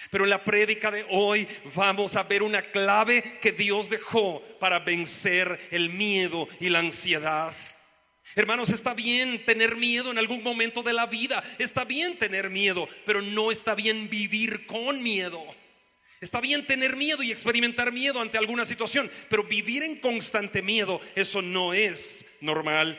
Pero en la prédica de hoy vamos a ver una clave que Dios dejó para vencer el miedo y la ansiedad. Hermanos, está bien tener miedo en algún momento de la vida. Está bien tener miedo, pero no está bien vivir con miedo. Está bien tener miedo y experimentar miedo ante alguna situación, pero vivir en constante miedo, eso no es normal.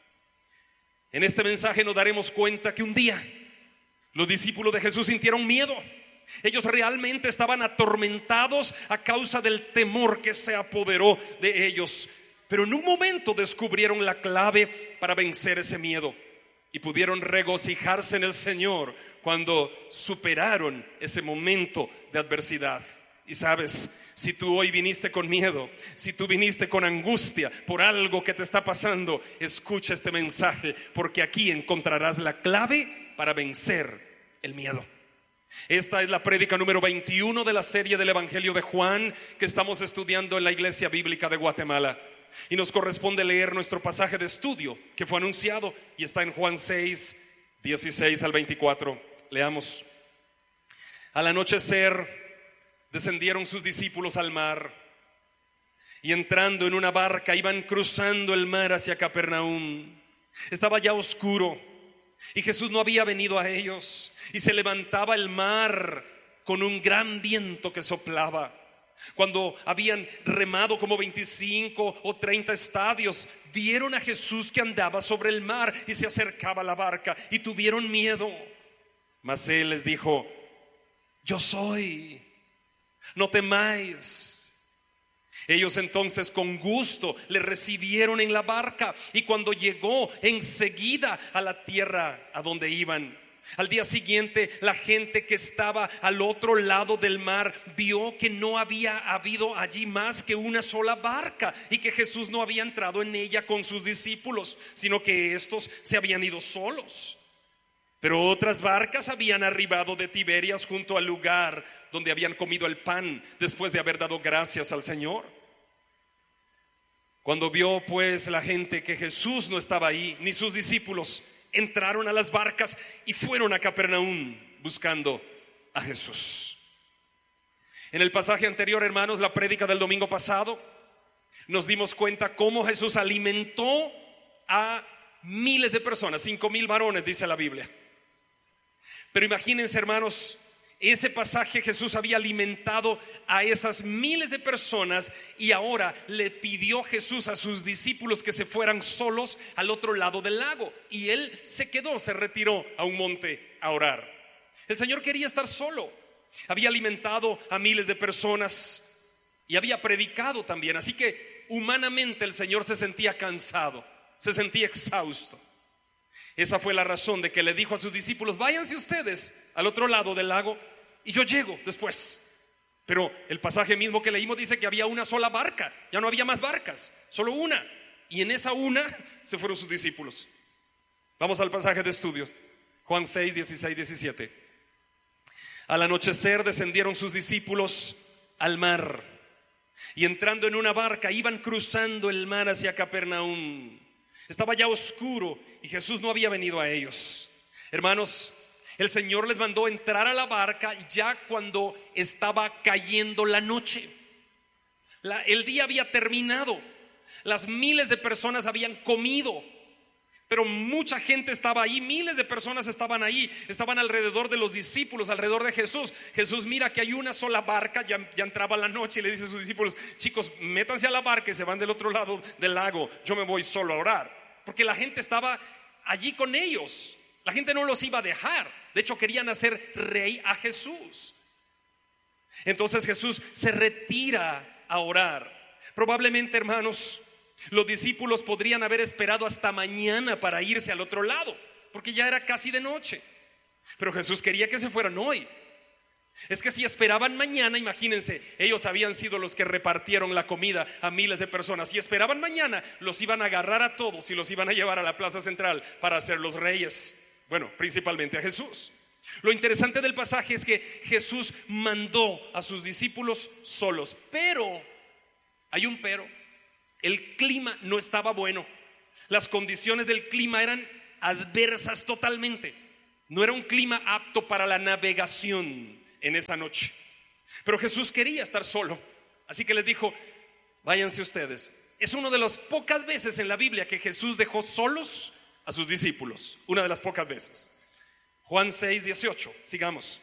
En este mensaje nos daremos cuenta que un día los discípulos de Jesús sintieron miedo. Ellos realmente estaban atormentados a causa del temor que se apoderó de ellos. Pero en un momento descubrieron la clave para vencer ese miedo y pudieron regocijarse en el Señor cuando superaron ese momento de adversidad. Y sabes, si tú hoy viniste con miedo, si tú viniste con angustia por algo que te está pasando, escucha este mensaje, porque aquí encontrarás la clave para vencer el miedo. Esta es la prédica número 21 de la serie del Evangelio de Juan que estamos estudiando en la Iglesia Bíblica de Guatemala. Y nos corresponde leer nuestro pasaje de estudio que fue anunciado y está en Juan 6, 16 al 24. Leamos. Al anochecer descendieron sus discípulos al mar y entrando en una barca iban cruzando el mar hacia Capernaum. Estaba ya oscuro y Jesús no había venido a ellos, y se levantaba el mar con un gran viento que soplaba. Cuando habían remado como 25 o 30 estadios, vieron a Jesús que andaba sobre el mar y se acercaba a la barca y tuvieron miedo. Mas él les dijo: yo soy, no temáis. Ellos entonces con gusto le recibieron en la barca, y cuando llegó enseguida a la tierra a donde iban, al día siguiente la gente que estaba al otro lado del mar vio que no había habido allí más que una sola barca y que Jesús no había entrado en ella con sus discípulos, sino que estos se habían ido solos. Pero otras barcas habían arribado de Tiberias junto al lugar donde habían comido el pan después de haber dado gracias al Señor. Cuando vio pues la gente que Jesús no estaba ahí, ni sus discípulos, entraron a las barcas y fueron a Capernaum buscando a Jesús. En el pasaje anterior, hermanos, la prédica del domingo pasado, nos dimos cuenta cómo Jesús alimentó a miles de personas, 5,000 varones, dice la Biblia. Pero imagínense, hermanos, ese pasaje Jesús había alimentado a esas miles de personas y ahora le pidió Jesús a sus discípulos que se fueran solos al otro lado del lago, y él se quedó, se retiró a un monte a orar. El Señor quería estar solo. Había alimentado a miles de personas y había predicado también, así que humanamente el Señor se sentía cansado, se sentía exhausto. Esa fue la razón de que le dijo a sus discípulos: váyanse ustedes al otro lado del lago y yo llego después. Pero el pasaje mismo que leímos dice que había una sola barca, ya no había más barcas, solo una, y en esa una se fueron sus discípulos. Vamos al pasaje de estudio, Juan 6, 16, 17. Al anochecer descendieron sus discípulos al mar y entrando en una barca iban cruzando el mar hacia Capernaum. Estaba ya oscuro y Jesús no había venido a ellos. Hermanos, el Señor les mandó entrar a la barca ya cuando estaba cayendo la noche. El día había terminado. Las miles de personas habían comido, pero mucha gente estaba ahí. Miles de personas estaban ahí, estaban alrededor de los discípulos, alrededor de Jesús. Jesús mira que hay una sola barca, ya entraba la noche, y le dice a sus discípulos: chicos, métanse a la barca y se van del otro lado del lago, yo me voy solo a orar. Porque la gente estaba allí con ellos, la gente no los iba a dejar. De hecho querían hacer rey a Jesús. Entonces Jesús se retira a orar. Probablemente, hermanos, los discípulos podrían haber esperado hasta mañana para irse al otro lado, porque ya era casi de noche. Pero Jesús quería que se fueran hoy. Es que si esperaban mañana, imagínense, ellos habían sido los que repartieron la comida a miles de personas. Si esperaban mañana, los iban a agarrar a todos y los iban a llevar a la plaza central para hacer los reyes. Bueno, principalmente a Jesús. Lo interesante del pasaje es que Jesús mandó a sus discípulos solos. Pero, hay un pero, el clima no estaba bueno. Las condiciones del clima eran adversas totalmente. No era un clima apto para la navegación. en esa noche. Pero Jesús quería estar solo, así que les dijo: váyanse ustedes. Es una de las pocas veces en la Biblia que Jesús dejó solos a sus discípulos. Una de las pocas veces. Juan 6:18, sigamos.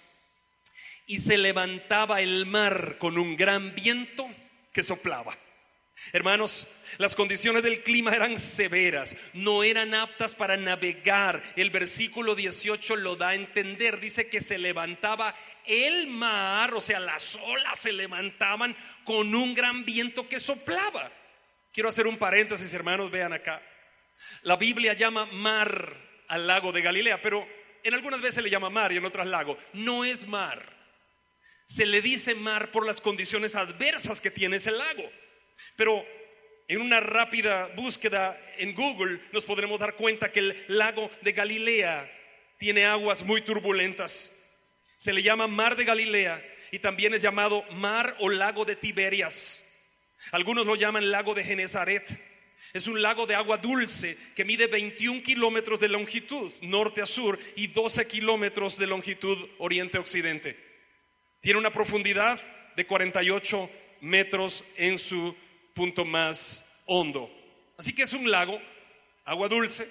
Y se levantaba el mar con un gran viento que soplaba. Hermanos, las condiciones del clima eran severas, no eran aptas para navegar. El versículo 18 lo da a entender, dice que se levantaba el mar, o sea, las olas se levantaban con un gran viento que soplaba. Quiero hacer un paréntesis, hermanos, vean acá. La Biblia llama mar al lago de Galilea, pero en algunas veces le llama mar y en otras lago. No es mar. Se le dice mar por las condiciones adversas que tiene ese lago. Pero en una rápida búsqueda en Google nos podremos dar cuenta que el lago de Galilea tiene aguas muy turbulentas. Se le llama mar de Galilea y también es llamado mar o lago de Tiberias. Algunos lo llaman lago de Genezaret. Es un lago de agua dulce que mide 21 kilómetros de longitud norte a sur y 12 kilómetros de longitud oriente a occidente. Tiene una profundidad de 48 metros en su punto más hondo. Así que es un lago, agua dulce,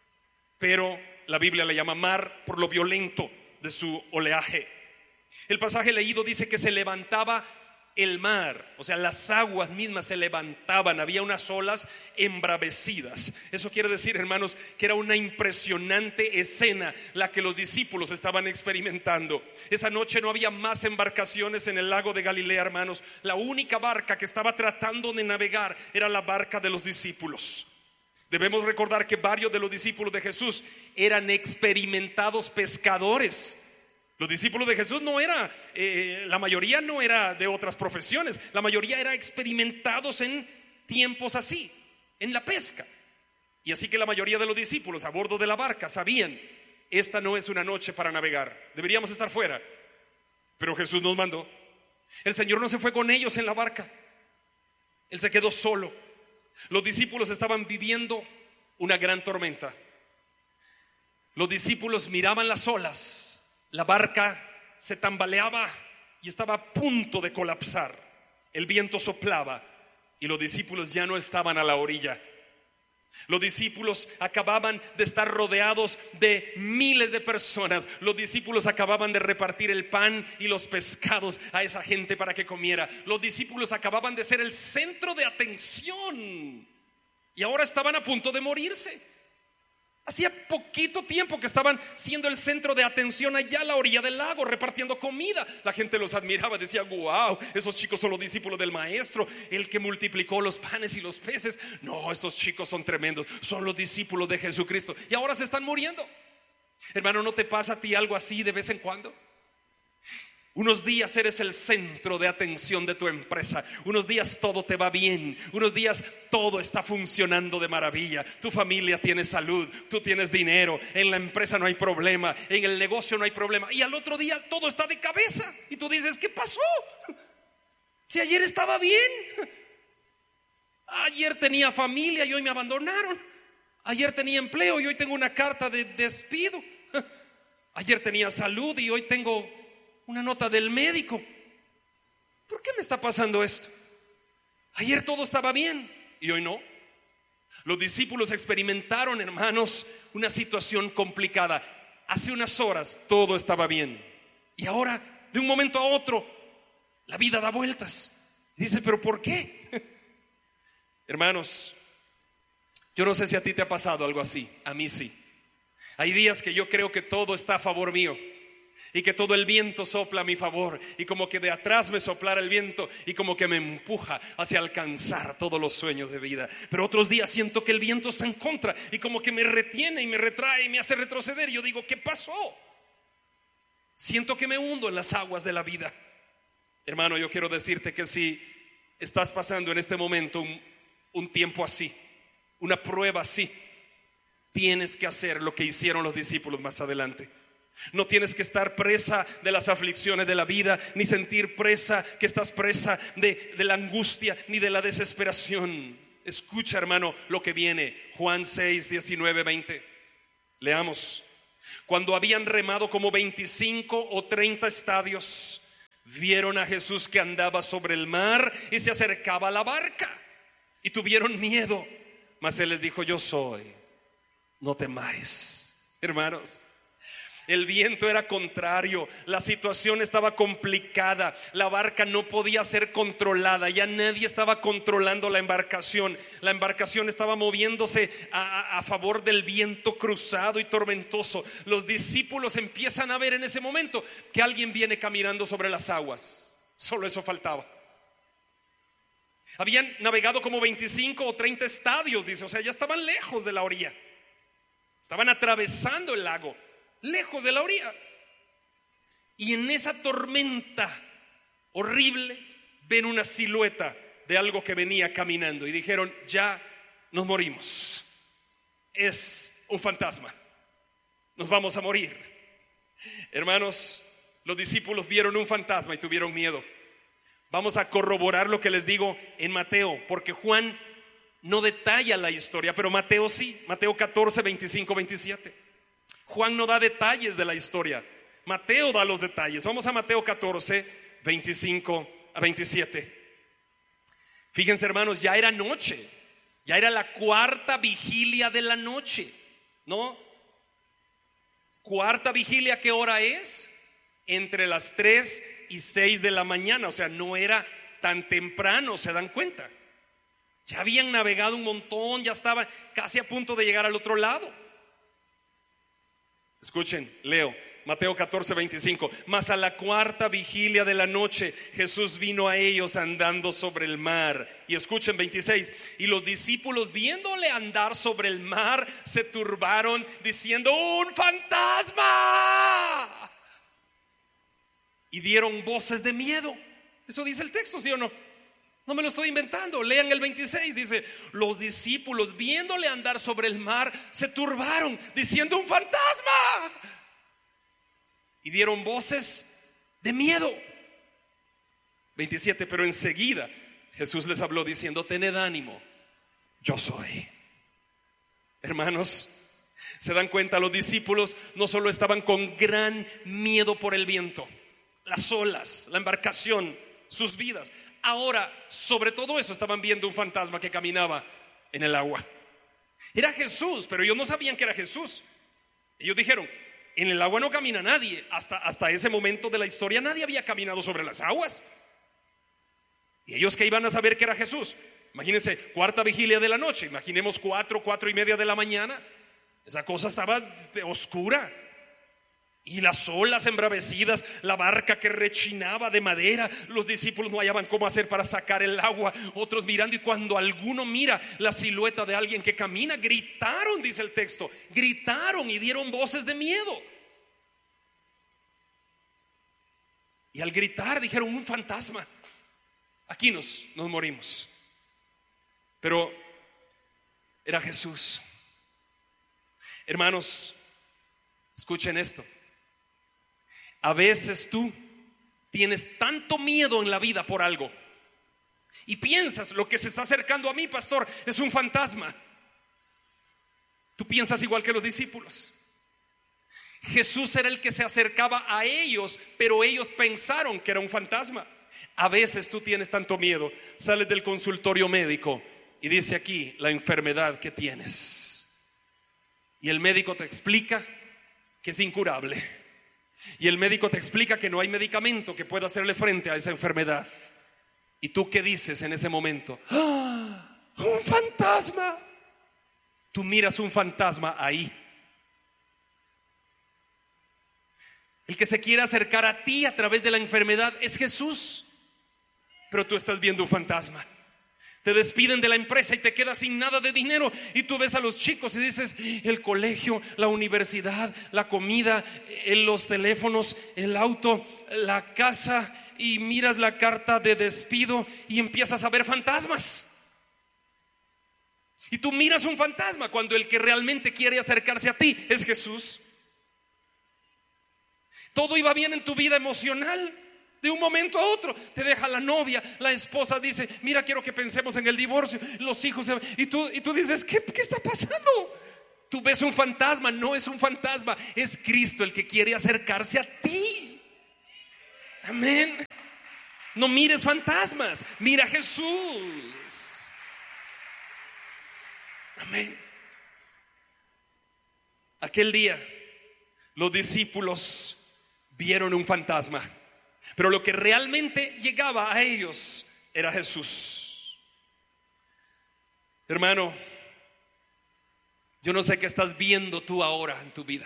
pero la Biblia le llama mar por lo violento de su oleaje. El pasaje leído dice que se levantaba el mar, o sea, las aguas mismas se levantaban, había unas olas embravecidas. Eso quiere decir, hermanos, que era una impresionante escena la que los discípulos estaban experimentando. Esa noche no había más embarcaciones en el lago de Galilea, hermanos. La única barca que estaba tratando de navegar era la barca de los discípulos. Debemos recordar que varios de los discípulos de Jesús eran experimentados pescadores. Los discípulos de Jesús no era, la mayoría no era de otras profesiones, la mayoría era experimentados en tiempos así, en la pesca. Y así que la mayoría de los discípulos a bordo de la barca sabían: esta no es una noche para navegar, deberíamos estar fuera. Pero Jesús nos mandó. El Señor no se fue con ellos en la barca, Él se quedó solo. Los discípulos estaban viviendo una gran tormenta. Los discípulos miraban las olas. La barca se tambaleaba y estaba a punto de colapsar. El viento soplaba y los discípulos ya no estaban a la orilla. Los discípulos acababan de estar rodeados de miles de personas. Los discípulos acababan de repartir el pan y los pescados a esa gente para que comiera. Los discípulos acababan de ser el centro de atención y ahora estaban a punto de morirse. Hacía poquito tiempo que estaban siendo el centro de atención allá a la orilla del lago, repartiendo comida. La gente los admiraba, decía: wow, esos chicos son los discípulos del maestro, el que multiplicó los panes y los peces. No, estos chicos son tremendos, son los discípulos de Jesucristo. Y ahora se están muriendo. Hermano, ¿no te pasa a ti algo así de vez en cuando? Unos días eres el centro de atención de tu empresa. Unos días todo te va bien. Unos días todo está funcionando de maravilla. Tu familia tiene salud, tú tienes dinero, en la empresa no hay problema, en el negocio no hay problema. Y al otro día todo está de cabeza. Y tú dices: ¿qué pasó? Si ayer estaba bien. Ayer tenía familia y hoy me abandonaron. Ayer tenía empleo y hoy tengo una carta de despido. Ayer tenía salud y hoy tengo una nota del médico. ¿Por qué me está pasando esto? Ayer todo estaba bien y hoy no. Los discípulos experimentaron, hermanos, una situación complicada. Hace unas horas todo estaba bien y ahora, de un momento a otro, la vida da vueltas. Dice: ¿pero por qué? Hermanos, yo no sé si a ti te ha pasado algo así. A mí sí. Hay días que yo creo que todo está a favor mío y que todo el viento sopla a mi favor, y como que de atrás me soplara el viento y como que me empuja hacia alcanzar todos los sueños de vida. Pero otros días siento que el viento está en contra y como que me retiene y me retrae y me hace retroceder. Y yo digo: ¿qué pasó? Siento que me hundo en las aguas de la vida. Hermano, yo quiero decirte que si estás pasando en este momento un tiempo así, una prueba así, tienes que hacer lo que hicieron los discípulos más adelante. No tienes que estar presa de las aflicciones de la vida, ni sentir que estás presa de la angustia, ni de la desesperación. Escucha, hermano, lo que viene. Juan 6, 19, 20. Leamos. Cuando habían remado como 25 o 30 estadios, vieron a Jesús que andaba sobre el mar y se acercaba a la barca, y tuvieron miedo. Mas él les dijo: yo soy, no temáis. Hermanos, el viento era contrario, la situación estaba complicada, la barca no podía ser controlada, ya nadie estaba controlando la embarcación estaba moviéndose a favor del viento cruzado y tormentoso. Los discípulos empiezan a ver en ese momento que alguien viene caminando sobre las aguas. Solo eso faltaba. Habían navegado como 25 o 30 estadios, dice, o sea, ya estaban lejos de la orilla, estaban atravesando el lago, lejos de la orilla. Y en esa tormenta horrible ven una silueta de algo que venía caminando y dijeron: ya nos morimos, es un fantasma, nos vamos a morir. Hermanos, los discípulos vieron un fantasma y tuvieron miedo. Vamos a corroborar lo que les digo en Mateo, porque Juan no detalla la historia, pero Mateo sí. Mateo 14, 25, 27. Juan no da detalles de la historia, Mateo da los detalles. Vamos a Mateo 14, 25 a 27. Fíjense, hermanos, ya era noche, ya era la cuarta vigilia de la noche, ¿no? Cuarta vigilia, ¿qué hora es? Entre las 3 y 6 de la mañana, o sea, no era tan temprano, ¿se dan cuenta? Ya habían navegado un montón, ya estaban casi a punto de llegar al otro lado. Escuchen, leo Mateo 14, 25. Mas a la cuarta vigilia de la noche Jesús vino a ellos andando sobre el mar. Y escuchen 26. Y los discípulos, viéndole andar sobre el mar, se turbaron diciendo: ¡un fantasma! Y dieron voces de miedo. Eso dice el texto, ¿sí o no? No me lo estoy inventando. Lean el 26, dice: los discípulos, viéndole andar sobre el mar, se turbaron diciendo: ¡un fantasma! Y dieron voces de miedo. 27. Pero enseguida Jesús les habló diciendo: tened ánimo, yo soy. Hermanos, se dan cuenta, los discípulos no solo estaban con gran miedo por el viento, las olas, la embarcación, sus vidas. Ahora, sobre todo eso, estaban viendo un fantasma que caminaba en el agua. Era Jesús, pero ellos no sabían que era Jesús. Ellos dijeron: en el agua no camina nadie. Hasta ese momento de la historia nadie había caminado sobre las aguas. ¿Y ellos qué iban a saber que era Jesús? Imagínense, cuarta vigilia de la noche. Imaginemos 4:30 de la mañana. Esa cosa estaba oscura. Y las olas embravecidas, la barca que rechinaba de madera. Los discípulos no hallaban cómo hacer para sacar el agua. Otros mirando, y cuando alguno mira la silueta de alguien que camina, gritaron, dice el texto. Gritaron y dieron voces de miedo. Y al gritar dijeron: un fantasma, aquí nos morimos. Pero era Jesús. Hermanos, escuchen esto. A veces tú tienes tanto miedo en la vida por algo y piensas: lo que se está acercando a mí, pastor, es un fantasma. Tú piensas igual que los discípulos. Jesús era el que se acercaba a ellos, pero ellos pensaron que era un fantasma. A veces tú tienes tanto miedo, sales del consultorio médico y dice aquí la enfermedad que tienes, y el médico te explica que es incurable. Y el médico te explica que no hay medicamento que pueda hacerle frente a esa enfermedad. ¿Y tú qué dices en ese momento? ¡Ah! ¡Un fantasma! Tú miras un fantasma ahí. El que se quiere acercar a ti a través de la enfermedad es Jesús, pero tú estás viendo un fantasma. Te despiden de la empresa y te quedas sin nada de dinero, y tú ves a los chicos y dices: el colegio, la universidad, la comida, los teléfonos, el auto, la casa, y miras la carta de despido y empiezas a ver fantasmas. Y tú miras un fantasma cuando el que realmente quiere acercarse a ti es Jesús. Todo iba bien en tu vida emocional. De un momento a otro te deja la novia, la esposa dice: mira, quiero que pensemos en el divorcio, los hijos, y tú dices: ¿qué está pasando? Tú ves un fantasma, no es un fantasma, es Cristo el que quiere acercarse a ti. Amén. No mires fantasmas, mira a Jesús. Amén. Aquel día los discípulos vieron un fantasma, pero lo que realmente llegaba a ellos era Jesús. Hermano, yo no sé qué estás viendo tú ahora en tu vida.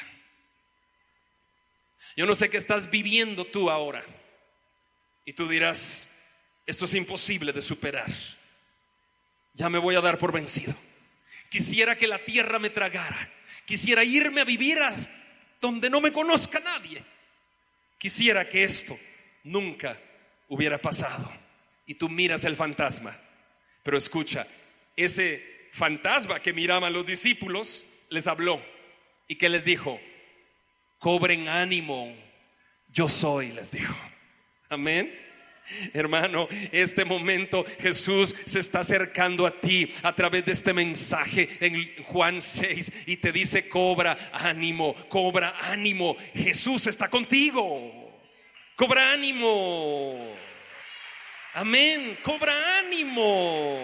Yo no sé qué estás viviendo tú ahora. Y tú dirás, esto es imposible de superar. Ya me voy a dar por vencido. Quisiera que la tierra me tragara. Quisiera irme a vivir a donde no me conozca nadie. Quisiera que esto nunca hubiera pasado. Y tú miras el fantasma. Pero escucha, ese fantasma que miraban los discípulos les habló. ¿Y qué les dijo? Cobren ánimo, yo soy, les dijo. Amén. Hermano, este momento Jesús se está acercando a ti a través de este mensaje en Juan 6 y te dice: cobra ánimo, cobra ánimo. Jesús está contigo. Cobra ánimo. Amén. Cobra ánimo.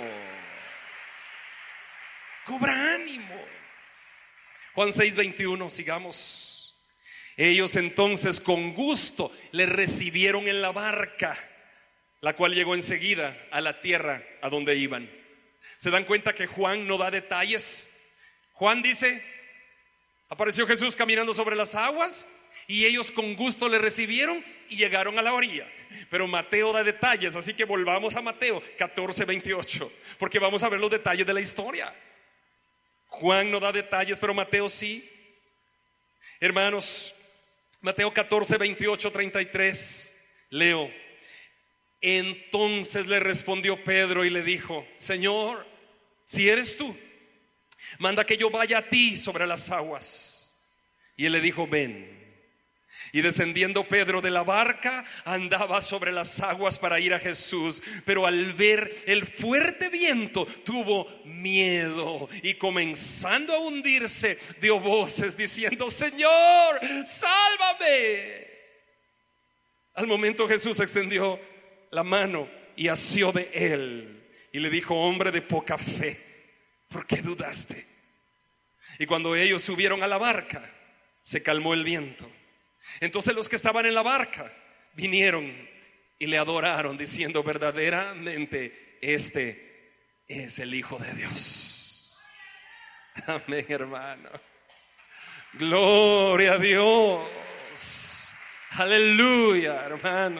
Cobra ánimo. Juan 6:21, sigamos. Ellos entonces con gusto le recibieron en la barca, la cual llegó enseguida a la tierra a donde iban. ¿Se dan cuenta que Juan no da detalles? Juan dice: apareció Jesús caminando sobre las aguas y ellos con gusto le recibieron y llegaron a la orilla. Pero Mateo da detalles, así que volvamos a Mateo 14:28, porque vamos a ver los detalles de la historia. Juan no da detalles, pero Mateo sí. Hermanos, Mateo 14:28-33, leo. Entonces le respondió Pedro y le dijo: Señor, si eres tú, manda que yo vaya a ti sobre las aguas. Y él le dijo: ven. Y descendiendo Pedro de la barca, andaba sobre las aguas para ir a Jesús. Pero al ver el fuerte viento, tuvo miedo y comenzando a hundirse, dio voces diciendo: Señor, sálvame. Al momento Jesús extendió la mano y asió de él y le dijo: hombre de poca fe, ¿por qué dudaste? Y cuando ellos subieron a la barca, se calmó el viento. Entonces los que estaban en la barca vinieron y le adoraron diciendo: verdaderamente este es el Hijo de Dios. Amén, hermano. Gloria a Dios. Aleluya, hermanos.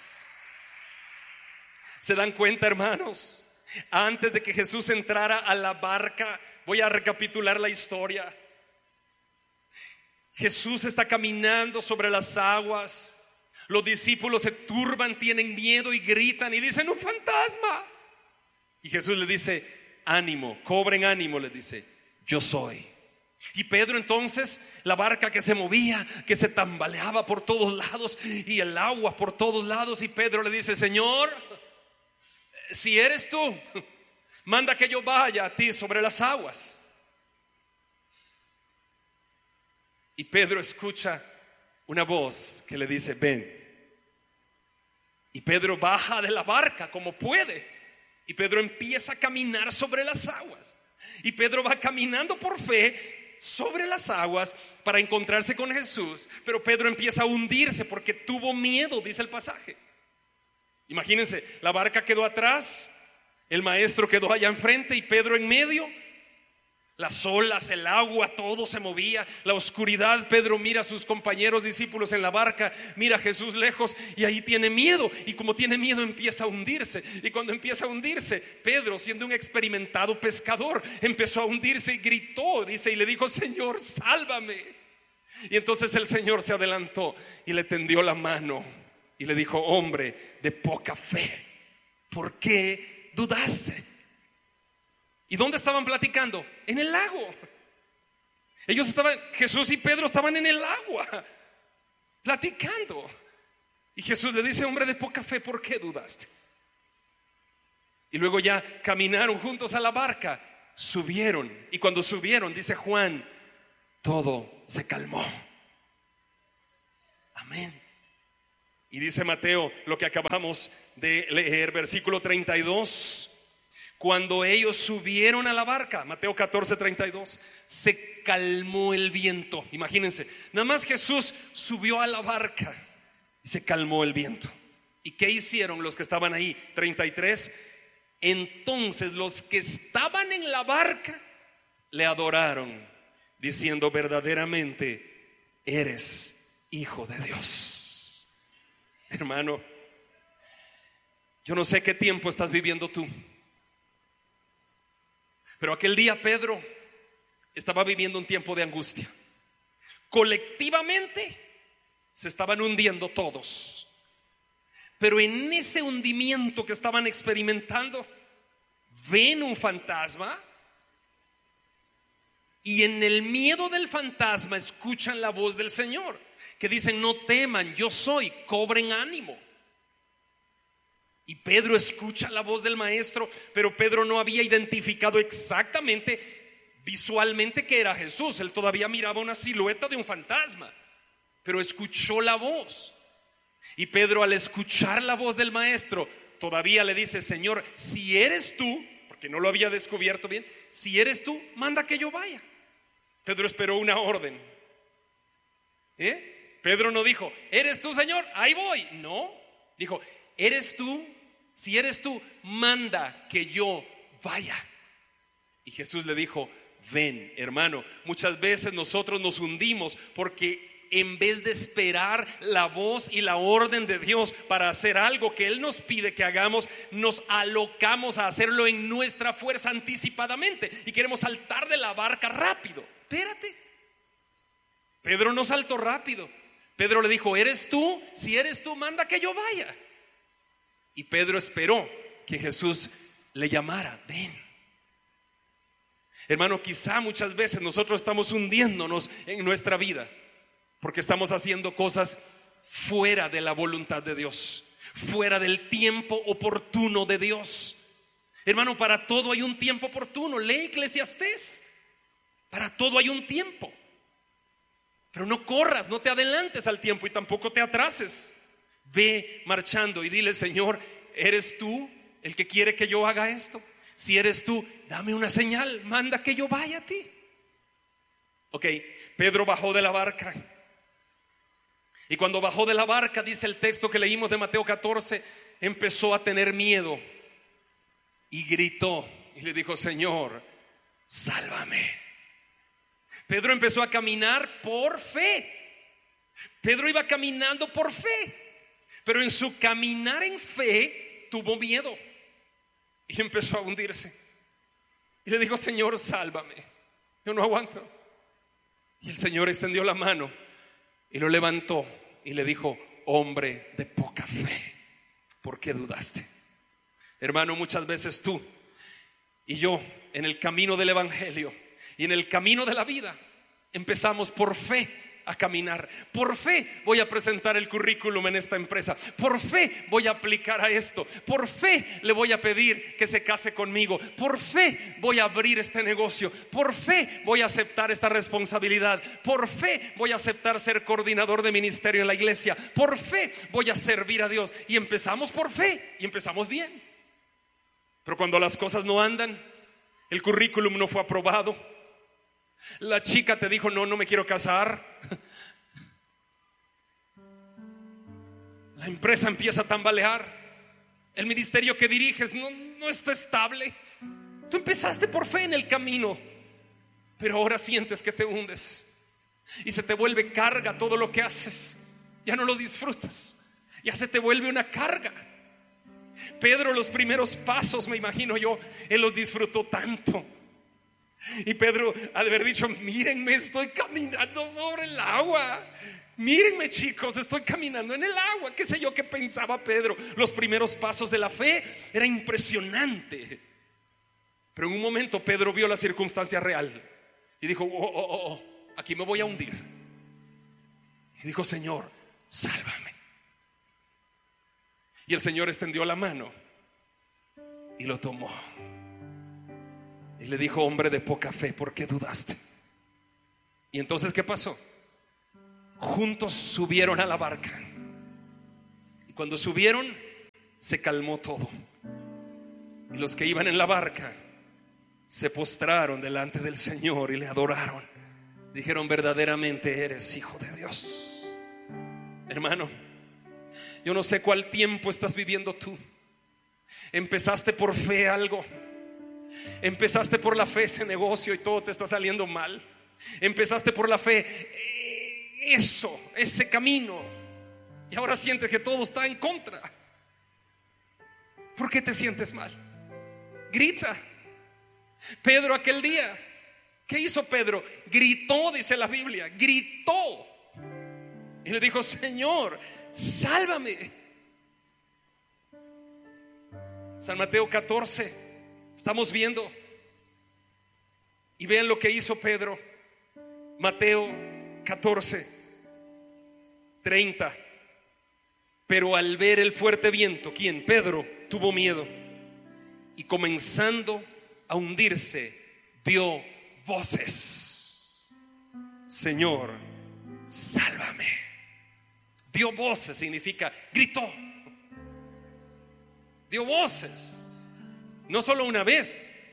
¿Se dan cuenta, hermanos? Antes de que Jesús entrara a la barca, voy a recapitular la historia. Jesús está caminando sobre las aguas. Los discípulos se turban, tienen miedo y gritan y dicen: un fantasma. Y Jesús les dice: ánimo, cobren ánimo, les dice: yo soy. Y Pedro entonces, la barca que se movía, que se tambaleaba por todos lados y el agua por todos lados, y Pedro le dice: Señor, si eres tú, manda que yo vaya a ti sobre las aguas. Y Pedro escucha una voz que le dice: ven. Y Pedro baja de la barca como puede. Y Pedro empieza a caminar sobre las aguas. Y Pedro va caminando por fe sobre las aguas para encontrarse con Jesús. Pero Pedro empieza a hundirse porque tuvo miedo, dice el pasaje. Imagínense, la barca quedó atrás, el maestro quedó allá enfrente y Pedro en medio. Las olas, el agua, todo se movía, la oscuridad. Pedro mira a sus compañeros discípulos en la barca, mira a Jesús lejos y ahí tiene miedo. Y como tiene miedo empieza a hundirse. Y cuando empieza a hundirse, Pedro, siendo un experimentado pescador, empezó a hundirse y gritó, dice, y le dijo: Señor, sálvame. Y entonces el Señor se adelantó y le tendió la mano y le dijo: hombre de poca fe, ¿por qué dudaste? ¿Y dónde estaban platicando? En el lago. Ellos estaban, Jesús y Pedro estaban en el agua platicando. Y Jesús le dice: hombre de poca fe, ¿por qué dudaste? Y luego ya caminaron juntos a la barca, subieron. Y cuando subieron, dice Juan, todo se calmó. Amén. Y dice Mateo lo que acabamos de leer, versículo 32. Cuando ellos subieron a la barca, Mateo 14:32, se calmó el viento. Imagínense, nada más Jesús subió a la barca y se calmó el viento. ¿Y qué hicieron los que estaban ahí? 33. Entonces los que estaban en la barca le adoraron, diciendo: verdaderamente eres Hijo de Dios. Hermano, yo no sé qué tiempo estás viviendo tú, pero aquel día Pedro estaba viviendo un tiempo de angustia. Colectivamente se estaban hundiendo todos, pero en ese hundimiento que estaban experimentando, ven un fantasma y en el miedo del fantasma escuchan la voz del Señor, que dicen: no teman, yo soy, cobren ánimo. Y Pedro escucha la voz del maestro, pero Pedro no había identificado exactamente, visualmente, que era Jesús. Él todavía miraba una silueta de un fantasma, pero escuchó la voz. Y Pedro, al escuchar la voz del maestro, todavía le dice: Señor, si eres tú, porque no lo había descubierto bien, si eres tú, manda que yo vaya. Pedro esperó una orden. Pedro no dijo: ¿eres tú, Señor? Ahí voy. No, dijo: ¿eres tú? Si eres tú, manda que yo vaya. Y Jesús le dijo: ven. Hermano, muchas veces nosotros nos hundimos porque en vez de esperar la voz y la orden de Dios para hacer algo que Él nos pide que hagamos, nos alocamos a hacerlo en nuestra fuerza anticipadamente y queremos saltar de la barca rápido. Espérate, Pedro no saltó rápido. Pedro le dijo: ¿eres tú? Si eres tú, manda que yo vaya. Y Pedro esperó que Jesús le llamara: ven. Hermano, quizá muchas veces nosotros estamos hundiéndonos en nuestra vida porque estamos haciendo cosas fuera de la voluntad de Dios, fuera del tiempo oportuno de Dios. Hermano, para todo hay un tiempo oportuno. Lee Eclesiastés. Para todo hay un tiempo. Pero no corras, no te adelantes al tiempo y tampoco te atrases. Ve marchando y dile: Señor, ¿eres tú el que quiere que yo haga esto? Si eres tú, dame una señal, manda que yo vaya a ti. Ok, Pedro bajó de la barca. Y cuando bajó de la barca, dice el texto que leímos de Mateo 14, empezó a tener miedo y gritó y le dijo: Señor, sálvame. Pedro empezó a caminar por fe. Pedro iba caminando por fe, pero en su caminar en fe tuvo miedo y empezó a hundirse. Y le dijo: Señor, sálvame, yo no aguanto. Y el Señor extendió la mano y lo levantó y le dijo: hombre de poca fe, ¿por qué dudaste? Hermano, muchas veces tú y yo, en el camino del evangelio y en el camino de la vida, empezamos por fe a caminar. Por fe voy a presentar el currículum en esta empresa. Por fe voy a aplicar a esto. Por fe le voy a pedir que se case conmigo. Por fe voy a abrir este negocio. Por fe voy a aceptar esta responsabilidad. Por fe voy a aceptar ser coordinador de ministerio en la iglesia. Por fe voy a servir a Dios. Y empezamos por fe y empezamos bien. Pero cuando las cosas no andan, el currículum no fue aprobado, la chica te dijo: no me quiero casar, la empresa empieza a tambalear, el ministerio que diriges no está estable. Tú empezaste por fe en el camino, pero ahora sientes que te hundes y se te vuelve carga todo lo que haces. Ya no lo disfrutas, ya se te vuelve una carga. Pedro, los primeros pasos, me imagino yo, él los disfrutó tanto. Y Pedro ha de haber dicho: mírenme, estoy caminando sobre el agua. Mírenme, chicos, estoy caminando en el agua. Qué sé yo qué pensaba Pedro. Los primeros pasos de la fe era impresionante. Pero en un momento Pedro vio la circunstancia real y dijo: aquí me voy a hundir. Y dijo: Señor, sálvame. Y el Señor extendió la mano y lo tomó y le dijo: hombre de poca fe, ¿por qué dudaste? Y entonces, ¿qué pasó? Juntos subieron a la barca. Y cuando subieron, se calmó todo. Y los que iban en la barca se postraron delante del Señor y le adoraron. Dijeron: verdaderamente eres Hijo de Dios. Hermano, yo no sé cuál tiempo estás viviendo tú. Empezaste por fe algo. Empezaste por la fe ese negocio y todo te está saliendo mal. Empezaste por la fe ese camino, y ahora sientes que todo está en contra. ¿Por qué te sientes mal? Grita. Pedro aquel día, ¿qué hizo Pedro? Gritó, dice la Biblia, gritó y le dijo: Señor, sálvame. San Mateo 14 estamos viendo, y vean lo que hizo Pedro. Mateo 14:30. Pero al ver el fuerte viento, ¿quién? Pedro tuvo miedo, y comenzando a hundirse, dio voces: Señor, sálvame. Dio voces significa gritó. Dio voces, no solo una vez.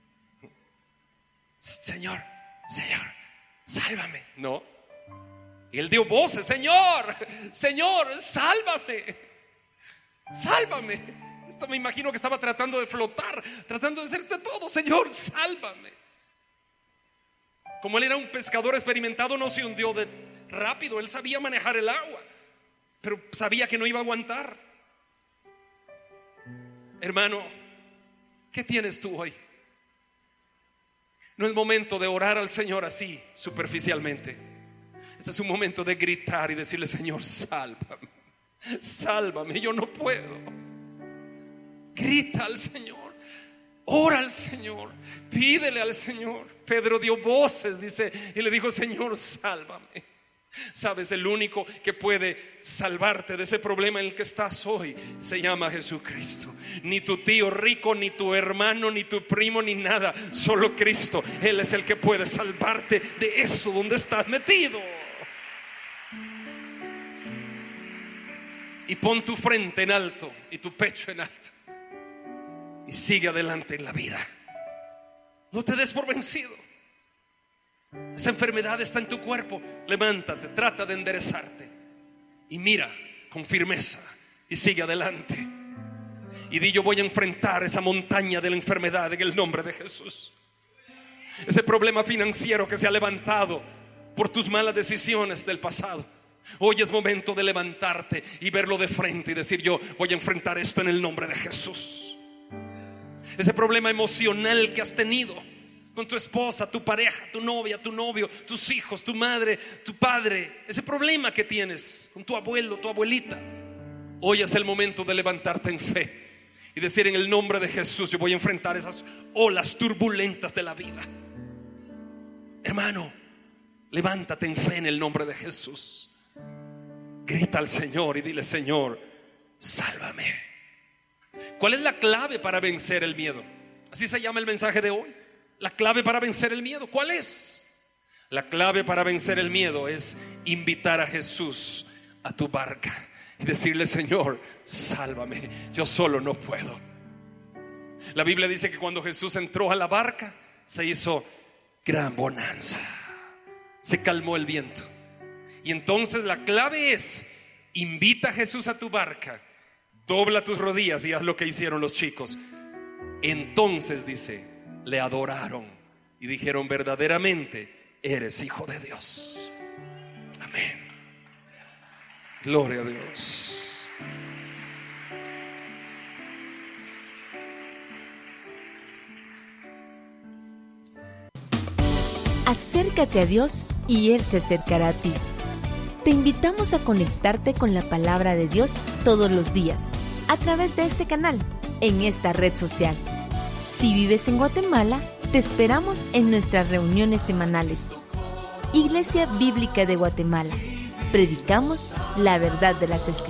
Señor, Señor, sálvame. No, él dio voces: Señor, Señor, sálvame, sálvame. Esto me imagino que estaba tratando de flotar, tratando de hacerte todo. Señor, sálvame. Como él era un pescador experimentado, no se hundió de rápido. Él sabía manejar el agua, pero sabía que no iba a aguantar. Hermano, ¿qué tienes tú hoy? No es momento de orar al Señor así superficialmente. Este es un momento de gritar y decirle: Señor, sálvame, sálvame, yo no puedo. Grita al Señor, ora al Señor, pídele al Señor. Pedro dio voces, dice, y le dijo: Señor, sálvame. Sabes, el único que puede salvarte de ese problema en el que estás hoy se llama Jesucristo. Ni tu tío rico, ni tu hermano, ni tu primo, ni nada. Solo Cristo. Él es el que puede salvarte de eso donde estás metido. Y pon tu frente en alto y tu pecho en alto, y sigue adelante en la vida. No te des por vencido. Esa enfermedad está en tu cuerpo. Levántate, trata de enderezarte y mira con firmeza y sigue adelante. Y di: yo voy a enfrentar esa montaña de la enfermedad en el nombre de Jesús. Ese problema financiero que se ha levantado por tus malas decisiones del pasado, hoy es momento de levantarte y verlo de frente y decir: yo voy a enfrentar esto en el nombre de Jesús. Ese problema emocional que has tenido con tu esposa, tu pareja, tu novia, tu novio, tus hijos, tu madre, tu padre, ese problema que tienes con tu abuelo, tu abuelita, hoy es el momento de levantarte en fe y decir: en el nombre de Jesús yo voy a enfrentar esas olas turbulentas de la vida. Hermano, levántate en fe en el nombre de Jesús. Grita al Señor y dile: Señor, sálvame. ¿Cuál es la clave para vencer el miedo? Así se llama el mensaje de hoy. La clave para vencer el miedo, ¿cuál es? La clave para vencer el miedo es invitar a Jesús a tu barca y decirle: Señor, sálvame, yo solo no puedo. La Biblia dice que cuando Jesús entró a la barca, se hizo gran bonanza, se calmó el viento. Y entonces la clave es: invita a Jesús a tu barca, dobla tus rodillas y haz lo que hicieron los chicos. Entonces dice: le adoraron y dijeron: verdaderamente eres Hijo de Dios. Amén. Gloria a Dios. Acércate a Dios y Él se acercará a ti. Te invitamos a conectarte con la palabra de Dios todos los días a través de este canal, en esta red social. Si vives en Guatemala, te esperamos en nuestras reuniones semanales. Iglesia Bíblica de Guatemala. Predicamos la verdad de las Escrituras.